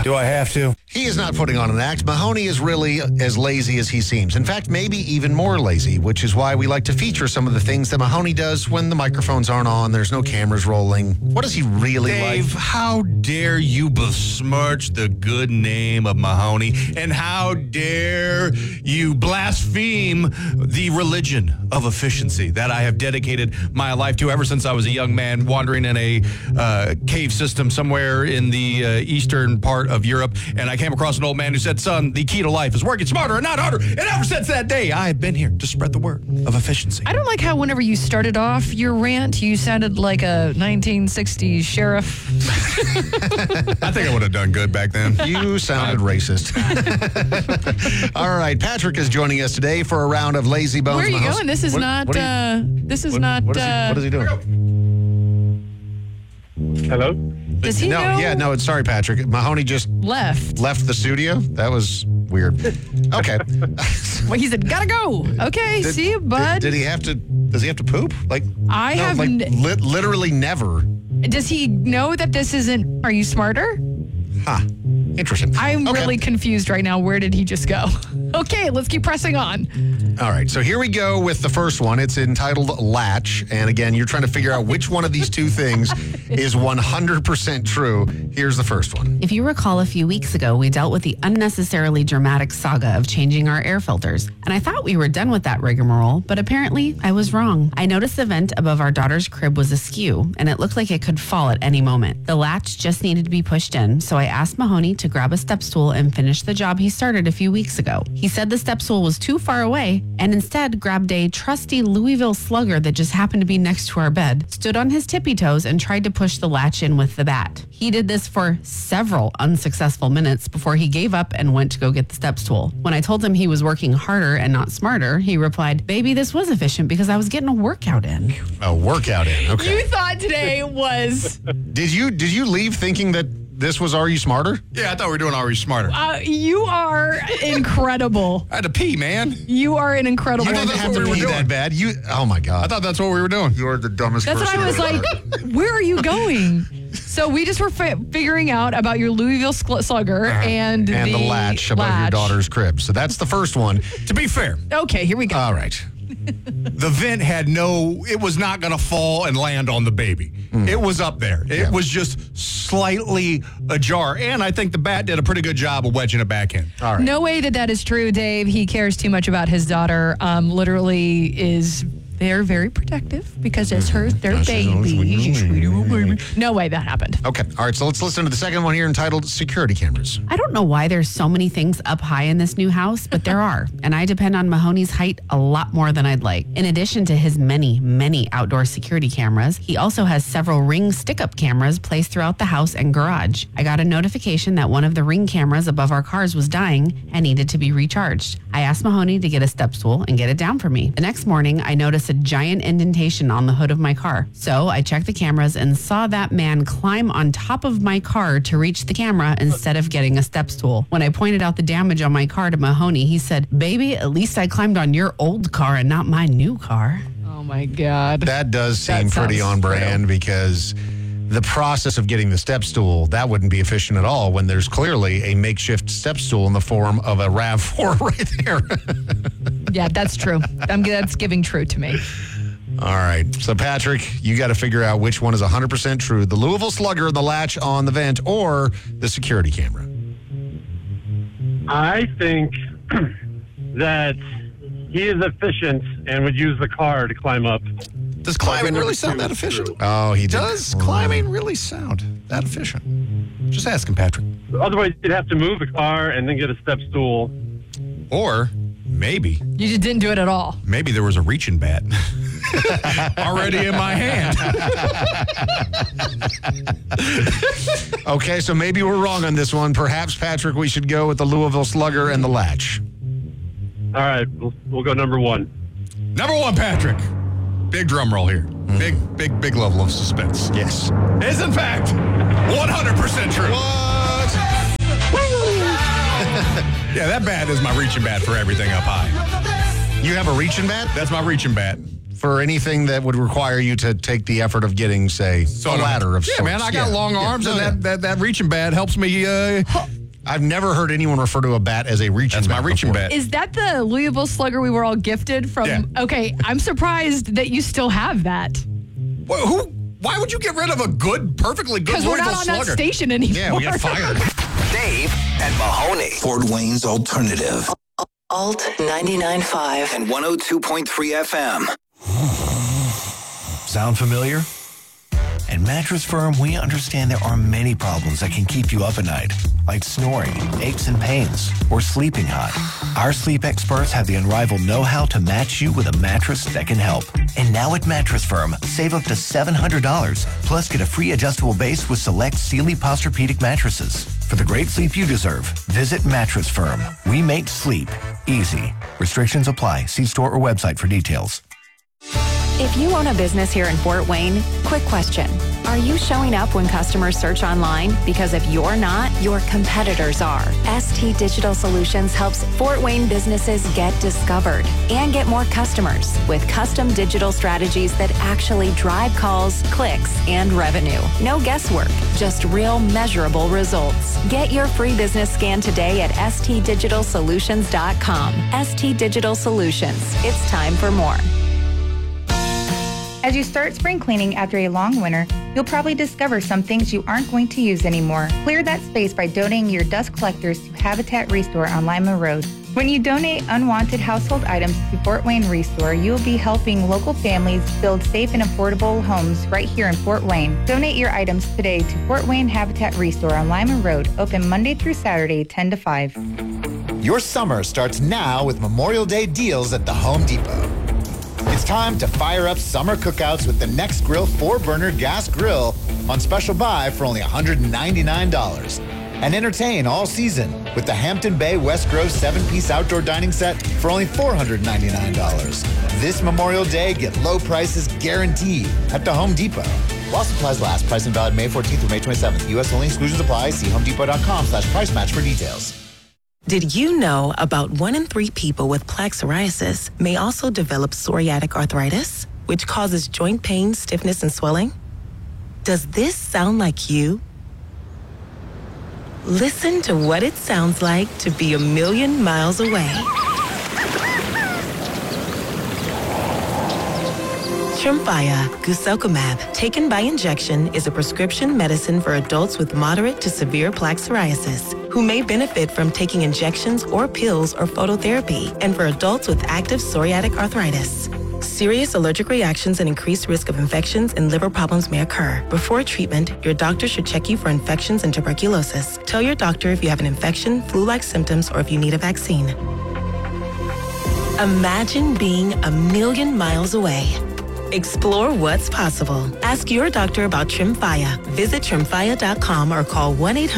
Do I have to? He is not putting on an act. Mahoney is really as lazy as he seems. In fact, maybe even more lazy, which is why we like to feature some of the things that Mahoney does when the microphones aren't on, there's no cameras rolling. What does he really Dave, how dare you besmirch the good name of Mahoney, and how dare you blaspheme the religion of efficiency that I have dedicated my life to ever since I was a young man wandering in a cave system somewhere in the eastern part of Europe, and I came across an old man who said, son, the key to life is working smarter and not harder, and ever since that day, I have been here to spread the word of efficiency. I don't like how whenever you started off your rant, you sounded like a 1960s sheriff. I think I would have done good back then. You sounded racist. All right, Patrick is joining us today for a round of Lazy Bones. Where are you going? This is not. This is not. What is he doing? Hello? Does he know? Yeah, no, sorry, Patrick. Mahoney just Left the studio. That was weird. Okay. Well, he said, gotta go. Okay, see you, bud. Does he have to poop? Literally never. Does he know that this isn't Are You Smarter? Huh. Interesting. I'm Okay. really confused right now. Where did he just go? Okay, let's keep pressing on. All right, so here we go with the first one. It's entitled Latch. And again, you're trying to figure out which one of these two things is 100% true. Here's the first one. If you recall, a few weeks ago, we dealt with the unnecessarily dramatic saga of changing our air filters. And I thought we were done with that rigmarole, but apparently I was wrong. I noticed the vent above our daughter's crib was askew, and it looked like it could fall at any moment. The latch just needed to be pushed in, so I asked Mahoney to grab a step stool and finish the job he started a few weeks ago. He said the step stool was too far away, and instead grabbed a trusty Louisville Slugger that just happened to be next to our bed, stood on his tippy toes, and tried to push the latch in with the bat. He did this for several unsuccessful minutes before he gave up and went to go get the step stool. When I told him he was working harder and not smarter, he replied, "Baby, this was efficient because I was getting a workout in." A workout in. Okay. You thought today was... Did you leave thinking that this was Are You Smarter? Yeah, I thought we were doing Are You Smarter. You are incredible. I had to pee, man. You are an incredible... You didn't that's have what to we were pee doing. that bad. Oh my God. I thought that's what we were doing. You're the dumbest That's what person I was I've like, ever heard. where are you going? So we just were figuring out about your Louisville Slugger and the latch above your daughter's crib. So that's the first one. To be fair, Okay, here we go. All right. the vent it was not going to fall and land on the baby. It was up there. It was just slightly ajar. And I think the bat did a pretty good job of wedging it back in. All right. No way that is true, Dave. He cares too much about his daughter. Literally is... They're very protective because it's their baby. No way that happened. Okay. All right. So let's listen to the second one here entitled Security Cameras. I don't know why there's so many things up high in this new house, but there are. And I depend on Mahoney's height a lot more than I'd like. In addition to his many, many outdoor security cameras, he also has several Ring stick-up cameras placed throughout the house and garage. I got a notification that one of the Ring cameras above our cars was dying and needed to be recharged. I asked Mahoney to get a step stool and get it down for me. The next morning, I noticed a giant indentation on the hood of my car. So I checked the cameras and saw that man climb on top of my car to reach the camera instead of getting a step stool. When I pointed out the damage on my car to Mahoney, he said, "Baby, at least I climbed on your old car and not my new car." Oh my God. That does seem That pretty sounds on brand because the process of getting the step stool, that wouldn't be efficient at all when there's clearly a makeshift step stool in the form of a RAV4 right there. Yeah, that's true. That's giving true to me. All right. So, Patrick, you got to figure out which one is 100% true. The Louisville Slugger, the latch on the vent, or the security camera. I think that he is efficient and would use the car to climb up. Does climbing really sound that efficient? Oh, he did. Does climbing really sound that efficient? Just asking, Patrick. Otherwise, you'd have to move the car and then get a step stool. Or maybe You just didn't do it at all. there was a reaching bat already in my hand. Okay, so maybe we're wrong on this one. Perhaps, Patrick, we should go with the Louisville Slugger and the latch. All right, we'll go number one. Number one, Patrick. Big drum roll here. Big level of suspense. Yes. Is in fact 100% true. What? Yeah, that bat is my reaching bat for everything up high. You have a reaching bat That's my reaching bat. for anything that would require you to take the effort of getting, say, a ladder of Yeah, sorts. man, I got long arms, No, and that reaching bat helps me I've never heard anyone refer to a bat as a reaching bat. That's my reaching before. bat. Is that the Louisville Slugger we were all gifted from? Yeah. Okay, I'm surprised that you still have that. Why would you get rid of a perfectly good Because we're Louisville not on Slugger? that station anymore. Yeah, we got fired. Dave and Mahoney. Fort Wayne's Alternative. Alt 99.5 And 102.3 FM. Sound familiar? At Mattress Firm, we understand there are many problems that can keep you up at night, like snoring, aches and pains, or sleeping hot. Our sleep experts have the unrivaled know-how to match you with a mattress that can help. And now at Mattress Firm, save up to $700, plus get a free adjustable base with select Sealy Posturepedic mattresses. For the great sleep you deserve, visit Mattress Firm. We make sleep easy. Restrictions apply. See store or website for details. If you own a business here in Fort Wayne, quick question. Are you showing up when customers search online? Because if you're not, your competitors are. ST Digital Solutions helps Fort Wayne businesses get discovered and get more customers with custom digital strategies that actually drive calls, clicks, and revenue. No guesswork, just real measurable results. Get your free business scan today at stdigitalsolutions.com. ST Digital Solutions. It's time for more. As you start spring cleaning after a long winter, you'll probably discover some things you aren't going to use anymore. Clear that space by donating your dust collectors to Habitat Restore on Lima Road. When you donate unwanted household items to Fort Wayne Restore, you'll be helping local families build safe and affordable homes right here in Fort Wayne. Donate your items today to Fort Wayne Habitat Restore on Lima Road, open Monday through Saturday, 10 to 5. Your summer starts now with Memorial Day deals at the Home Depot. It's time to fire up summer cookouts with the Next Grill 4-burner gas grill on special buy for only $199. And entertain all season with the Hampton Bay West Grove 7-piece outdoor dining set for only $499. This Memorial Day, get low prices guaranteed at the Home Depot. While supplies last, pricing valid May 14th through May 27th. U.S. only, exclusions apply. See homedepot.com/price match for details. Did you know about 1 in 3 people with plaque psoriasis may also develop psoriatic arthritis, which causes joint pain, stiffness, and swelling? Does this sound like you? Listen to what it sounds like to be a million miles away. Tremfya guselkumab, taken by injection, is a prescription medicine for adults with moderate to severe plaque psoriasis who may benefit from taking injections or pills or phototherapy, and for adults with active psoriatic arthritis. Serious allergic reactions and increased risk of infections and liver problems may occur. Before treatment, your doctor should check you for infections and tuberculosis. Tell your doctor if you have an infection, flu-like symptoms, or if you need a vaccine. Imagine being a million miles away. Explore what's possible. Ask your doctor about Tremfya. Visit Tremfya.com or call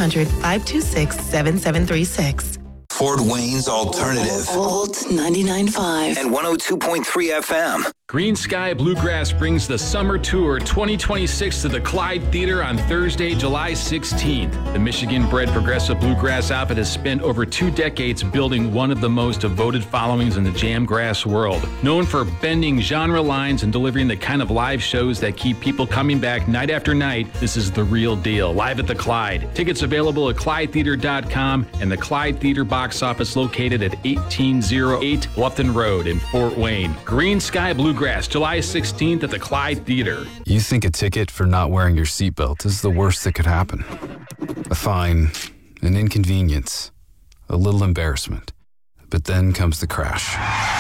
1-800-526-7736. Fort Wayne's Alternative. Alt 99.5 And 102.3 FM. Green Sky Bluegrass brings the Summer Tour 2026 to the Clyde Theater on Thursday, July 16th. The Michigan-bred progressive bluegrass outfit has spent over 2 decades building one of the most devoted followings in the jamgrass world. Known for bending genre lines and delivering the kind of live shows that keep people coming back night after night, this is the real deal. Live at the Clyde. Tickets available at ClydeTheater.com and the Clyde Theater box office located at 1808 Bluffton Road in Fort Wayne. Green Sky Bluegrass, July 16th at the Clyde Theater. You think a ticket for not wearing your seatbelt is the worst that could happen. A fine, an inconvenience, a little embarrassment. But then comes the crash.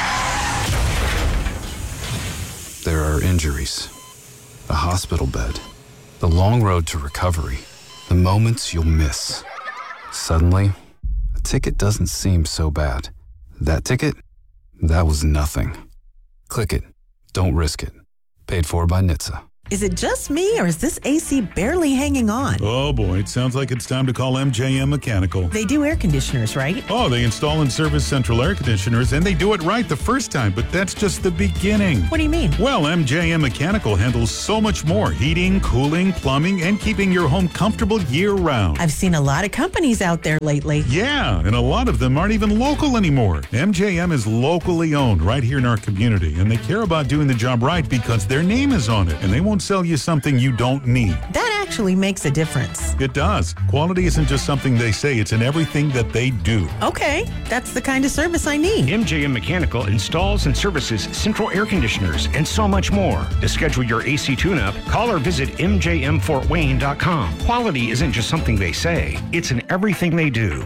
There are injuries, a hospital bed, the long road to recovery, the moments you'll miss. Suddenly, a ticket doesn't seem so bad. That ticket? That was nothing. Click it. Don't risk it. Paid for by NHTSA. Is it just me, or is this AC barely hanging on? Oh boy, it sounds like it's time to call MJM Mechanical. They do air conditioners, right? Oh, they install and service central air conditioners, and they do it right the first time, but that's just the beginning. What do you mean? Well, MJM Mechanical handles so much more. Heating, cooling, plumbing, and keeping your home comfortable year-round. I've seen a lot of companies out there lately. Yeah, and a lot of them aren't even local anymore. MJM is locally owned right here in our community, and they care about doing the job right because their name is on it, and they won't don't sell you something you don't need. That actually makes a difference. It does. Quality isn't just something they say, it's in everything that they do. Okay, that's the kind of service I need. MJM Mechanical installs and services central air conditioners and so much more. To schedule your AC tune-up, call or visit mjmfortwayne.com. Quality isn't just something they say, it's in everything they do.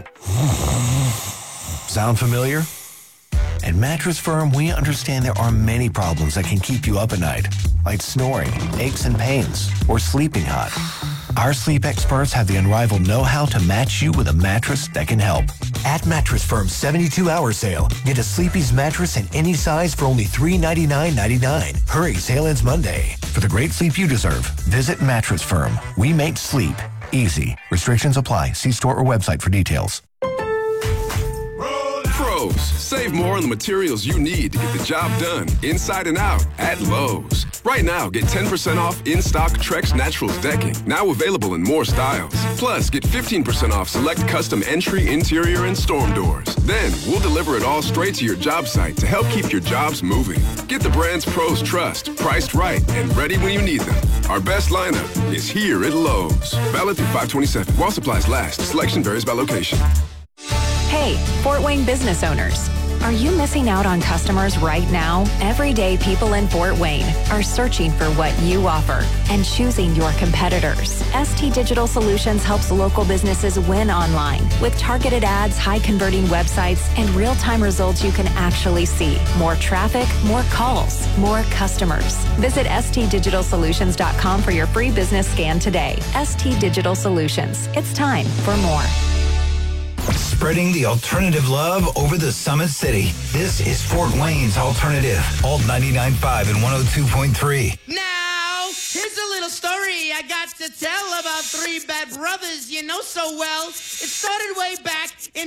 Sound familiar? At Mattress Firm, we understand there are many problems that can keep you up at night, like snoring, aches and pains, or sleeping hot. Our sleep experts have the unrivaled know-how to match you with a mattress that can help. At Mattress Firm's 72-hour sale, get a Sleepy's mattress in any size for only $399.99. Hurry, sale ends Monday. For the great sleep you deserve, visit Mattress Firm. We make sleep easy. Restrictions apply. See store or website for details. Pros, save more on the materials you need to get the job done inside and out at Lowe's. Right now, get 10% off in-stock Trex Naturals decking, now available in more styles. Plus, get 15% off select custom entry, interior, and storm doors. Then, we'll deliver it all straight to your job site to help keep your jobs moving. Get the brands pros trust, priced right, and ready when you need them. Our best lineup is here at Lowe's. Valid through 5/27. While supplies last. Selection varies by location. Hey, Fort Wayne business owners. Are you missing out on customers right now? Everyday people in Fort Wayne are searching for what you offer and choosing your competitors. ST Digital Solutions helps local businesses win online with targeted ads, high-converting websites, and real-time results you can actually see. More traffic, more calls, more customers. Visit stdigitalsolutions.com for your free business scan today. ST Digital Solutions. It's time for more. Spreading the alternative love over the Summit City. This is Fort Wayne's Alternative. Alt 99.5 and 102.3. Now, here's a little story I got to tell about three bad brothers you know so well. It started